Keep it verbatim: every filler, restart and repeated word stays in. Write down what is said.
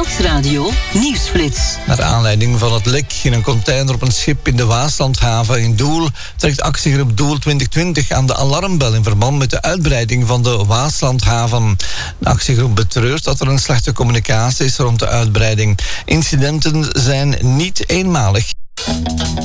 Nieuwsradio Nieuwsflits. Naar aanleiding van het lek in een container op een schip in de Waaslandhaven in Doel trekt actiegroep Doel twintig twintig aan de alarmbel in verband met de uitbreiding van de Waaslandhaven. De actiegroep betreurt dat er een slechte communicatie is rond de uitbreiding. Incidenten zijn niet eenmalig.